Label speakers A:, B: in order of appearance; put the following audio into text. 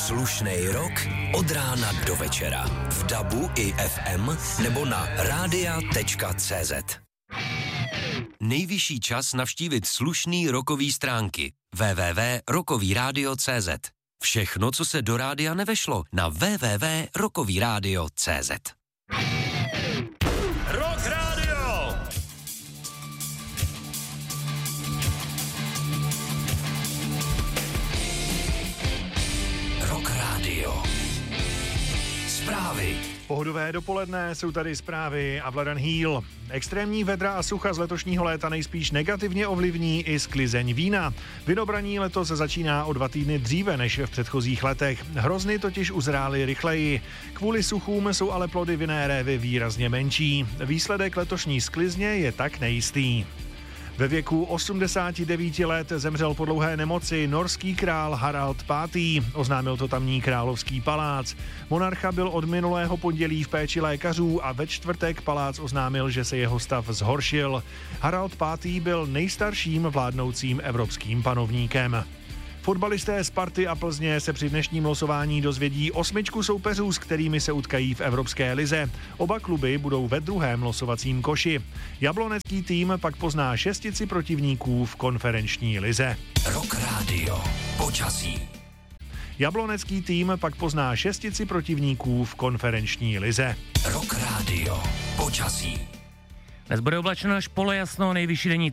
A: Slušnej rok od rána do večera. V DABu i FM nebo na radia.cz. Nejvyšší čas navštívit slušný rokový stránky www.rokovyradio.cz. Všechno, co se do rádia nevešlo, na www.rokovyradio.cz.
B: Rock Radio!
A: Rock Radio. Zprávy.
C: Pohodové dopoledne, jsou tady zprávy a Vladan Hýl. Extrémní vedra a sucha z letošního léta nejspíš negativně ovlivní i sklizeň vína. Vinobraní letos začíná o 2 týdny dříve než v předchozích letech. Hrozny totiž uzrály rychleji. Kvůli suchům jsou ale plody vinné révy výrazně menší. Výsledek letošní sklizně je tak nejistý. Ve věku 89 let zemřel po dlouhé nemoci norský král Harald V. Oznámil to tamní královský palác. Monarcha byl od minulého pondělí v péči lékařů a ve čtvrtek palác oznámil, že se jeho stav zhoršil. Harald V. byl nejstarším vládnoucím evropským panovníkem. Fotbalisté Sparty a Plzně se při dnešním losování dozvědí 8 soupeřů, s kterými se utkají v Evropské lize. Oba kluby budou ve druhém losovacím koši. Jablonecký tým pak pozná 6 protivníků v konferenční lize.
A: Rock Radio. Počasí.
C: Jablonecký tým pak pozná 6 protivníků v konferenční lize.
A: Rock Radio. Počasí.
D: Dnes bude oblačno až polojasno, nejvyšší denní